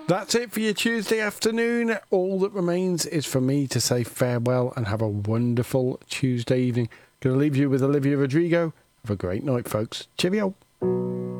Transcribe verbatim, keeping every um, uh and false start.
That's it for your Tuesday afternoon. All that remains is for me to say farewell and have a wonderful Tuesday evening. Going to leave you with Olivia Rodrigo. Have a great night, folks. Cheerio.